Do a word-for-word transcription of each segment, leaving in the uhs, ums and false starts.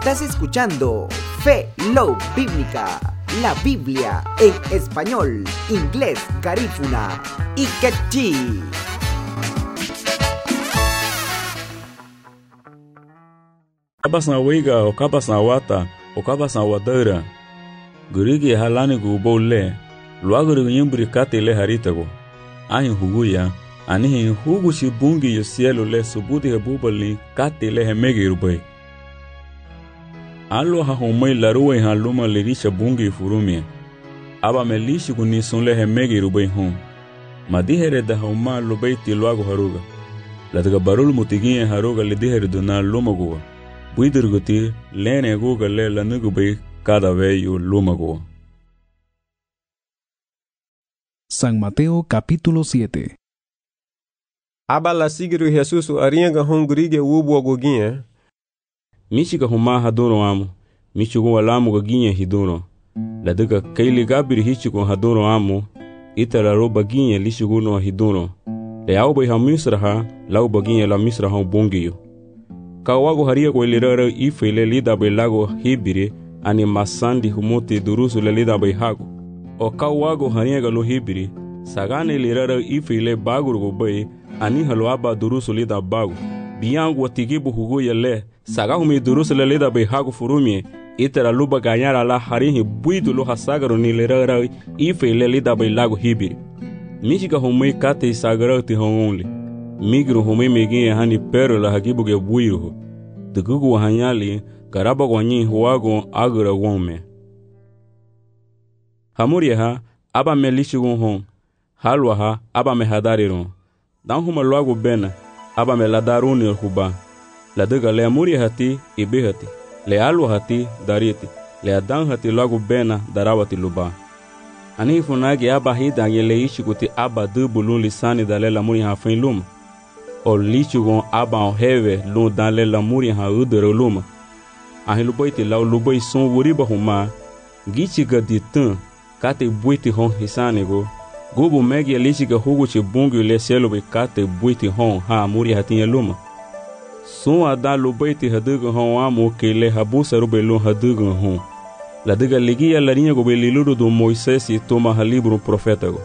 Estás escuchando Fe Love Bíblica, la Biblia en español, inglés, garífuna y quechí. Kabas na wiga o kabas na wata o kabas na wadara. Gurigi halani gubo le, luaguru yimbri kate le haritago. Ahi huguya, anihi hugu shibungi yo cielo le subudi hebubali kate le hemegi rubai. Alo ha homai laruwe ha luma lirisha bungi furumia. Aba me lishi kunison le hemegi rubai hon. Madihere da homa lubai tiluago haruga. Lataga barul mutigie haruga lidihere duna lumagoa. Buidurguti lene guga le lanugubai cada veyo lumagoa. San Mateo capítulo siete. Aba la sigiru Jesus arianga hongurige wubo goginha. Michiga huma hadoro amo. Michigo walamu goginha hidoro. La duga kaili gabiri hichigo hadoro amo. Itala roba ginha lishigo no hidoro. Le aubai ha misraha, lau baginha la misraha bongiyo. Kawago haria ko ilirara ife le lida bai lago hibiri ani masandi humote durusu le lida bai hago. O kawago haria galo hibiri sagane ilirara ife le baguru go bai ani halo aba durusu lida bago. Biyangu watigibu hugo yale saga humi durusu le lida bai hago furumie itera luba ganyara la harihi buidu lo hasagaro ni ilirara ife le lida bai lago hibiri. Michiga humei kate sagara ti hongonli. Migro home megi hani pero la hagibu ge buiro. Dugugu hanyali garaba gwanyi huago agura wome. Hamuri ha aba me lishigun hon. Halwa ha aba me hadariron. Dan huma luago bena aba me ladaruni huba. La duga le amuri hati ibe hati. Le alwa hati dariti. Le adan hati luago bena darawati luba. Ani funagi aba hida yele ishikuti aba dubulun lisani dale la muri ha fin luma. O lichugon aba o heve lo dan le lamuri ha udero luma. Ahi lubaiti lau lubai son wuriba huma. Gichiga ditan kate buiti hon hisanego. Gubu megi lichiga huguchi bungu le selo be kate buiti hon ha muri hatinye luma. Son ada lubaiti haduga hon amo ke le habusa rube lo haduga hon. La diga ligia la linha go be liluru do Moisés e toma ha libro profetago.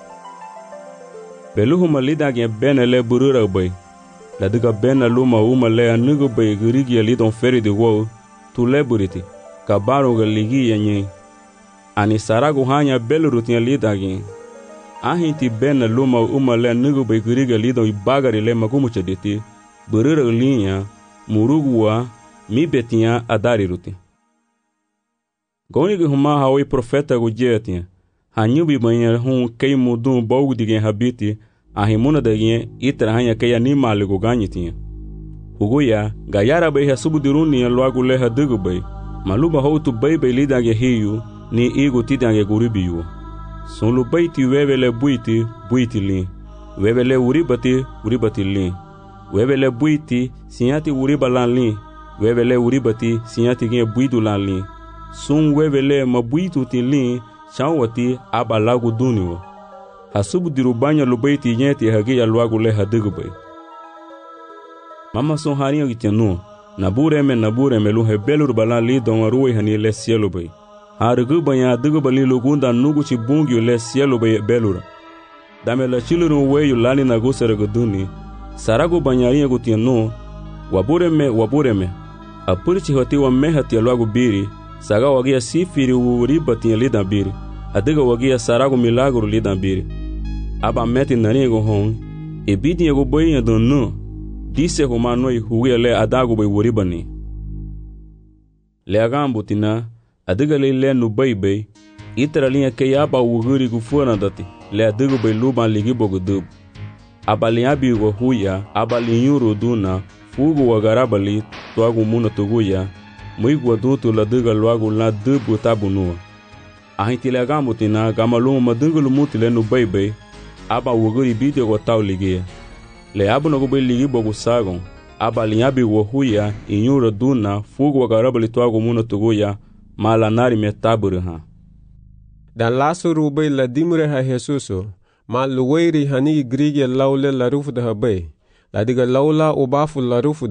Beluhu malida gen bena le burura bay. La diga bena luma uma le anugo bay gurigi lidon feri de wo tu le buriti. Kabaro ga ligi yenye. Ani sarago hanya beluru tinya lida gen. Ahinti bena luma uma le anugo bay gurigi lidon bagari le magumu chediti. Burura linya murugua mi betia adari ruti. Goni ge huma hawi profeta go jetia. Hanyubi banha hum kei mudum bogu digen habiti a himuna dagen itra hanya kei animal go ganyitinha. Hugoya gayara bai hasubu diruni loago le hadugo bai. Maluba houtu bai bai lidange hiyu ni igo tidange guribiyo. Son lu bai ti webele buiti buiti lin. Webele uribati uribati lin. Webele buiti sinyati uribalan lin. Webele uribati sinyati gen buidu lan lin. Son webele mabuitu ti lin. Chawati aba lagu duniwo. Hasubu dirubanya lubaiti nyeti hagia luagu le hadigubay. Mama son harinyo gitenu. Nabureme nabureme lu hebelur balan li don ruwe hani le cielo bay. Harigubanya hadigubali lugunda nuguchi bungyo le cielo bay belura. Dame la chiluru weyu lani nagusere guduni. Saragu banyarinyo gutenu. Wabureme wabureme. Apurichi hoti wa mehati luagu biri. Saga wagia sifiri uribati lidan biri. Adiga wagia sarago milagro lidan biri. Aba meti nanigo hon. Ebidi yego boyi yadonu. Dise humanoi huwe le adago bay uribani. Le agambu tina. Adiga le le nubai bay. Itra linha ke aba uguri gufuna dati. Le adigo bay luban ligibo gudub. Aba linhabi go huya. Aba linyuru duna. Fugu wagarabali. Tuagu muna tuguya. Muigu adulto la diga loago la dubu tabunua. Ahinti le agambu tina gamaluma madungulu muti le no bebe. Aba wuguri bide go tau ligia. Le abu no go be ligi bogu sagon. Aba linyabi go huya inyura duna fugu wagarabali tuago muna tuguya. Mala nari me taburu ha. Dan laso rube la dimure ha Jesuso. Ma luweiri hani grige laule la rufu de habe. La diga laula obafu la rufu